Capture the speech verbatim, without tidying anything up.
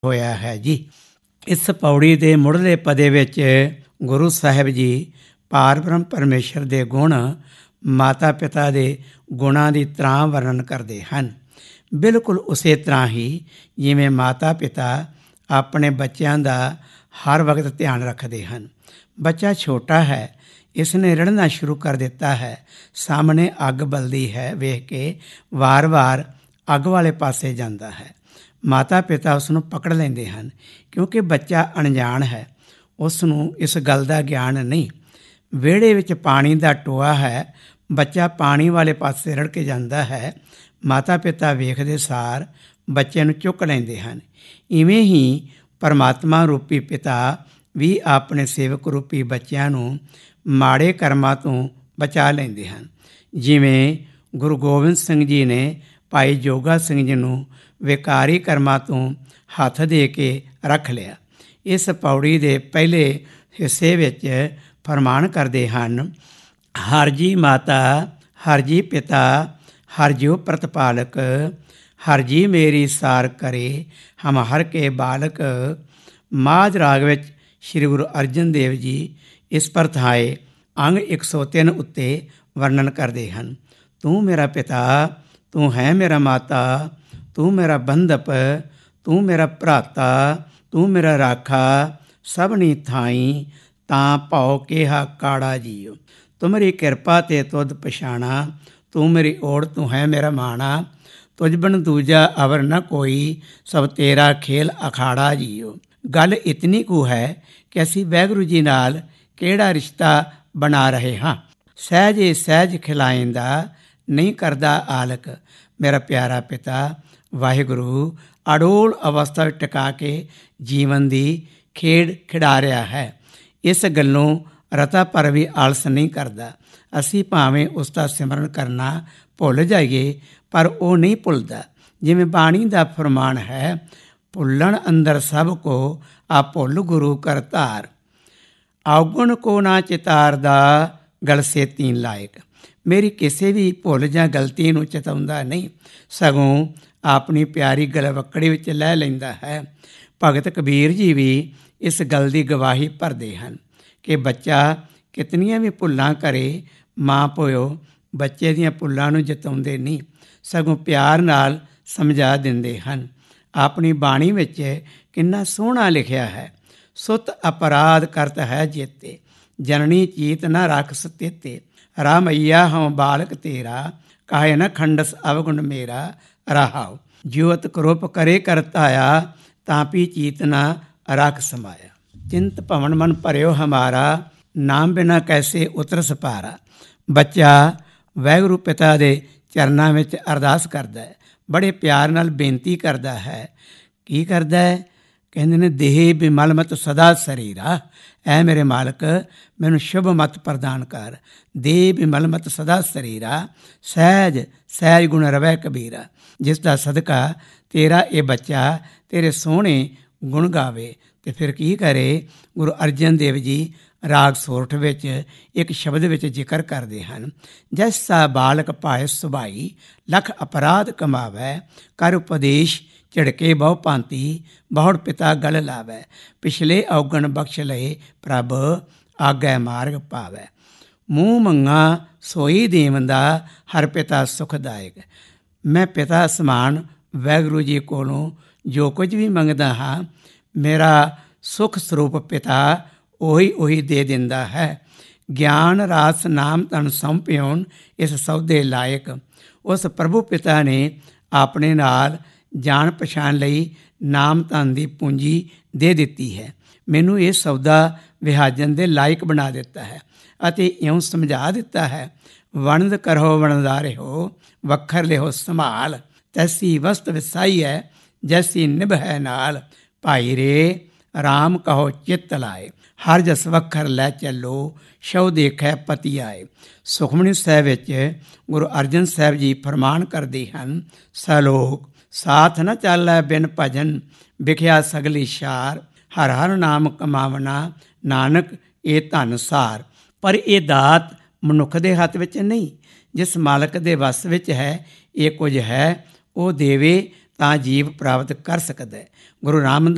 ਹੋਇਆ ਹੈ ਜੀ। ਇਸ ਪੌੜੀ ਦੇ ਮੁੱਢਲੇ ਪਦੇ ਵਿੱਚ ਗੁਰੂ ਸਾਹਿਬ ਜੀ ਪਾਰ ਬ੍ਰਹਮ ਪਰਮੇਸ਼ਰ ਦੇ ਗੁਣ, ਮਾਤਾ ਪਿਤਾ ਦੇ ਗੁਣਾਂ ਦੀ ਤਰ੍ਹਾਂ ਵਰਣਨ ਕਰਦੇ ਹਨ। ਬਿਲਕੁਲ ਉਸੇ ਤਰ੍ਹਾਂ ਹੀ ਜਿਵੇਂ ਮਾਤਾ ਪਿਤਾ ਆਪਣੇ ਬੱਚਿਆਂ ਦਾ ਹਰ ਵਕਤ ਧਿਆਨ ਰੱਖਦੇ ਹਨ। ਬੱਚਾ ਛੋਟਾ ਹੈ, ਇਸ ਨੇ ਰੜਨਾ ਸ਼ੁਰੂ ਕਰ ਦਿੱਤਾ ਹੈ। ਸਾਹਮਣੇ ਅੱਗ ਬਲਦੀ ਹੈ ਵੇਖ ਕੇ ਵਾਰ-ਵਾਰ ਅੱਗ ਵਾਲੇ ਪਾਸੇ ਜਾਂਦਾ ਹੈ। ਮਾਤਾ ਪਿਤਾ ਉਸ ਨੂੰ ਪਕੜ ਲੈਂਦੇ ਹਨ ਕਿਉਂਕਿ ਬੱਚਾ ਅਣਜਾਣ ਹੈ, ਉਸ ਨੂੰ ਇਸ ਗੱਲ ਦਾ ਗਿਆਨ ਨਹੀਂ। ਵਿਹੜੇ ਵਿੱਚ ਪਾਣੀ ਦਾ ਟੋਆ ਹੈ, ਬੱਚਾ ਪਾਣੀ ਵਾਲੇ ਪਾਸੇ ਰੜ ਕੇ ਜਾਂਦਾ ਹੈ। ਮਾਤਾ ਪਿਤਾ ਵੇਖਦੇ ਸਾਰ ਬੱਚੇ ਨੂੰ ਚੁੱਕ ਲੈਂਦੇ ਹਨ। ਇਵੇਂ ਹੀ ਪਰਮਾਤਮਾ ਰੂਪੀ ਪਿਤਾ ਵੀ ਆਪਣੇ ਸੇਵਕ ਰੂਪੀ ਬੱਚਿਆਂ ਨੂੰ ਮਾੜੇ ਕਰਮਾਂ ਤੋਂ ਬਚਾ ਲੈਂਦੇ ਹਨ। ਜਿਵੇਂ ਗੁਰੂ ਗੋਬਿੰਦ ਸਿੰਘ ਜੀ ਨੇ ਭਾਈ ਜੋਗਾ ਸਿੰਘ ਜੀ ਨੂੰ ਵਿਕਾਰੀ ਕਰਮਾਂ ਤੋਂ ਹੱਥ ਦੇ ਕੇ ਰੱਖ ਲਿਆ। ਇਸ ਪੌੜੀ ਦੇ ਪਹਿਲੇ ਹਿੱਸੇ ਵਿੱਚ ਫਰਮਾਨ ਕਰਦੇ ਹਨ, ਹਰ ਜੀ ਮਾਤਾ, ਹਰ ਜੀ ਪਿਤਾ, ਹਰ ਜਿਉ ਪ੍ਰਤਪਾਲਕ, ਹਰ ਜੀ ਮੇਰੀ ਸਾਰ ਕਰੇ, ਹਮ ਹਰ ਕੇ ਬਾਲਕ। ਮਾਝ ਰਾਗ ਵਿੱਚ ਸ਼੍ਰੀ ਗੁਰੂ ਅਰਜਨ ਦੇਵ ਜੀ ਇਸ ਪਰਥਾਏ ਅੰਗ ਇੱਕ ਸੌ ਤਿੰਨ ਉੱਤੇ ਵਰਣਨ ਕਰਦੇ ਹਨ। ਤੂੰ ਮੇਰਾ ਪਿਤਾ, ਤੂੰ ਹੈ ਮੇਰਾ ਮਾਤਾ, ਤੂੰ ਮੇਰਾ ਬੰਧਪ, ਤੂੰ ਮੇਰਾ ਭਰਾਤਾ, ਤੂੰ ਮੇਰਾ ਰਾਖਾ, ਸਭਨੀ ਥਾਈ ਤਾਂ ਭਉ ਕੇਹਾ ਕਾੜਾ ਜੀਓ। ਤੁਮਰੀ ਕਿਰਪਾ ਤੇ ਤੁਧ ਪਛਾਣਾ, ਤੂੰ ਮੇਰੀ ਓੜ, ਤੂੰ ਹੈ ਮੇਰਾ ਮਾਣਾ। ਤੁਝ ਬਿਨ ਦੂਜਾ ਅਵਰ ਨ ਕੋਈ, ਸਭ ਤੇਰਾ ਖੇਲ ਅਖਾੜਾ ਜੀਓ। ਗੱਲ ਇਤਨੀ ਕੁ ਹੈ ਕਿ ਅਸੀਂ ਵਾਹਿਗੁਰੂ ਜੀ ਨਾਲ ਕਿਹੜਾ ਰਿਸ਼ਤਾ ਬਣਾ ਰਹੇ ਹਾਂ। ਸਹਿਜੇ ਸਹਿਜ ਖਿਲਾਇੰਦਾ, ਨਹੀਂ ਕਰਦਾ ਆਲਕ। ਮੇਰਾ ਪਿਆਰਾ ਪਿਤਾ ਵਾਹਿਗੁਰੂ ਅਡੋਲ ਅਵਸਥਾ ਵਿੱਚ ਟਿਕਾ ਕੇ ਜੀਵਨ ਦੀ ਖੇਡ ਖਿਡਾ ਰਿਹਾ ਹੈ। ਇਸ ਗੱਲੋਂ ਰਤਾ ਭਰ ਵੀ ਆਲਸ ਨਹੀਂ ਕਰਦਾ। ਅਸੀਂ ਭਾਵੇਂ ਉਸ ਦਾ ਸਿਮਰਨ ਕਰਨਾ ਭੁੱਲ ਜਾਈਏ, ਪਰ ਉਹ ਨਹੀਂ ਭੁੱਲਦਾ। ਜਿਵੇਂ ਬਾਣੀ ਦਾ ਫਰਮਾਨ ਹੈ, ਭੁੱਲਣ ਅੰਦਰ ਸਭ ਕੋ, ਆ ਭੁੱਲ ਗੁਰੂ ਕਰ ਧਾਰ। ਔਗੁਣ ਕੋ ਨਾ ਚਿਤਾਰਦਾ, ਗਲ ਸੇਤੀ ਲਾਇਕ। ਮੇਰੀ ਕਿਸੇ ਵੀ ਭੁੱਲ ਜਾਂ ਗਲਤੀ ਨੂੰ ਚਿਤਾਉਂਦਾ ਨਹੀਂ, ਸਗੋਂ ਆਪਣੀ ਪਿਆਰੀ ਗਲਵੱਕੜੀ ਵਿੱਚ ਲੈ ਲੈਂਦਾ ਹੈ। ਭਗਤ ਕਬੀਰ ਜੀ ਵੀ ਇਸ ਗੱਲ ਦੀ ਗਵਾਹੀ ਭਰਦੇ ਹਨ ਕਿ ਬੱਚਾ ਕਿਤਨੀਆਂ ਵੀ ਭੁੱਲਾਂ ਕਰੇ, ਮਾਂ ਪਿਓ ਬੱਚੇ ਦੀਆਂ ਭੁੱਲਾਂ ਨੂੰ ਜਤਾਉਂਦੇ ਨਹੀਂ, ਸਗੋਂ ਪਿਆਰ ਨਾਲ ਸਮਝਾ ਦਿੰਦੇ ਹਨ। ਆਪਣੀ ਬਾਣੀ ਵਿੱਚ ਕਿੰਨਾ ਸੋਹਣਾ ਲਿਖਿਆ ਹੈ, ਸੁਤ ਅਪਰਾਧ ਕਰਤ ਹੈ ਜੇਤੇ, ਜਨਨੀ ਚੀਤ ਨ ਰੱਖ ਸਤੇਤੇ। ਰਾਮਈਆ ਹਮ ਬਾਲਕ ਤੇਰਾ, ਕਾਹੇ ਨ ਖੰਡਸ ਅਵਗੁਣ ਮੇਰਾ। ਰਹਾਉ ਜਿਉਤ ਕਰੁਪ ਕਰੇ ਕਰ ਧਾਇਆ, ਤਾਂ ਪੀ ਚੀਤ ਨ ਰੱਖ ਸਮਾਇਆ। ਚਿੰਤ ਭਵਨ ਮਨ ਭਰਿਓ ਹਮਾਰਾ, ਨਾਮ ਬਿਨਾ ਕੈਸੇ ਉਤਰ ਸਪਾਰਾ। ਬੱਚਾ ਵਾਹਿਗੁਰੂ ਪਿਤਾ ਦੇ ਚਰਨਾਂ ਵਿੱਚ ਅਰਦਾਸ ਕਰਦਾ ਹੈ, ਬੜੇ ਪਿਆਰ ਨਾਲ ਬੇਨਤੀ ਕਰਦਾ ਹੈ। ਕੀ ਕਰਦਾ ਹੈ? ਕਹਿੰਦੇ ਨੇ, ਦੇਹ ਬਿਮਲ ਮਤ ਸਦਾ ਸਰੀਰਾ। ਐ ਮੇਰੇ ਮਾਲਕ, ਮੈਨੂੰ ਸ਼ੁਭ ਮਤ ਪ੍ਰਦਾਨ ਕਰ। ਦੇਹ ਬਿਮਲ ਮਤ ਸਦਾ ਸਰੀਰਾ, ਸਹਿਜ ਸਹਿਜ ਗੁਣ ਰਵੈ ਕਬੀਰਾ। ਜਿਸ ਦਾ ਸਦਕਾ ਤੇਰਾ ਇਹ ਬੱਚਾ ਤੇਰੇ ਸੋਹਣੇ ਗੁਣ ਗਾਵੇ। ਤੇ ਫਿਰ ਕੀ ਕਰੇ? ਗੁਰੂ ਅਰਜਨ ਦੇਵ ਜੀ ਰਾਗ ਸੋਰਠ ਵਿੱਚ ਇੱਕ ਸ਼ਬਦ ਵਿੱਚ ਜ਼ਿਕਰ ਕਰਦੇ ਹਨ, ਜੈਸਾ ਬਾਲਕ ਭਾਏ ਸੁਭਾਈ, ਲੱਖ ਅਪਰਾਧ ਕਮਾਵੈ। ਕਰ ਉਪਦੇਸ਼ ਝਿੜਕੇ ਬਹੁ ਭਾਂਤੀ, ਬਹੁੜ ਪਿਤਾ ਗਲ ਲਾਵੈ। ਪਿਛਲੇ ਔਗਣ ਬਖਸ਼ ਲਏ ਪ੍ਰਭ, ਆਗੈ ਮਾਰਗ ਪਾਵੈ। ਮੂੰਹ ਮੰਗਾ ਸੋਈ ਦੇਵੰਦਾ, ਹਰ ਪਿਤਾ ਸੁਖਦਾਇਕ। ਮੈਂ ਪਿਤਾ ਸਮਾਨ ਵਾਹਿਗੁਰੂ ਜੀ ਕੋਲੋਂ ਜੋ ਕੁਝ ਵੀ ਮੰਗਦਾ ਹਾਂ, ਮੇਰਾ ਸੁਖ ਸਰੂਪ ਪਿਤਾ ਉਹੀ ਉਹੀ ਦੇ ਦਿੰਦਾ ਹੈ। ਗਿਆਨ ਰਾਸ ਨਾਮ ਤਨ ਸੌਂਪਿਓਨ, ਇਸ ਸੌਦੇ ਲਾਇਕ। ਉਸ ਪ੍ਰਭੂ ਪਿਤਾ ਨੇ ਆਪਣੇ ਨਾਲ ਜਾਣ ਪਛਾਣ ਲਈ ਨਾਮ ਧਨ ਦੀ ਪੂੰਜੀ ਦੇ ਦਿੱਤੀ ਹੈ। ਮੈਨੂੰ ਇਹ ਸੌਦਾ ਵਿਹਾਜਨ ਦੇ ਲਾਇਕ ਬਣਾ ਦਿੱਤਾ ਹੈ ਅਤੇ ਇਉਂ ਸਮਝਾ ਦਿੱਤਾ ਹੈ, ਵਣਦ ਕਰੋ ਵਣਦਾਰੇ ਹੋ, ਵੱਖਰ ਲਿਓ ਸੰਭਾਲ। ਤੈਸੀ ਵਸਤ ਵਿਸਾਈ ਹੈ, ਜੈਸੀ ਨਿਭ ਹੈ ਨਾਲ। ਭਾਈ ਰੇ ਰਾਮ ਕਹੋ ਚਿੱਤ ਲਾਏ, ਹਰ ਜਸ ਵੱਖਰ ਲੈ ਚੱਲੋ, ਸ਼ਉ ਦੇਖੈ ਪਤੀ ਆਏ। ਸੁਖਮਨੀ ਸਾਹਿਬ ਵਿੱਚ ਗੁਰੂ ਅਰਜਨ ਸਾਹਿਬ ਜੀ ਫਰਮਾਨ ਕਰਦੇ ਹਨ, ਸਲੋਕ ਸਾਥ ਨ ਚਾਲੈ ਬਿਨ ਭਜਨ, ਵਿਖਿਆ ਸਗਲੀ ਸ਼ਾਰ। ਹਰ ਹਰ ਨਾਮ ਕਮਾਵਣਾ, ਨਾਨਕ ਇਹ ਧਨ ਸਾਰ। ਪਰ ਇਹ ਦਾਤ ਮਨੁੱਖ ਦੇ ਹੱਥ ਵਿੱਚ ਨਹੀਂ, ਜਿਸ ਮਾਲਕ ਦੇ ਵੱਸ ਵਿੱਚ ਹੈ ਇਹ ਕੁਝ ਹੈ, ਉਹ ਦੇਵੇ ਤਾਂ ਜੀਵ ਪ੍ਰਾਪਤ ਕਰ ਸਕਦਾ ਹੈ। ਗੁਰੂ ਰਾਮਦਾਸ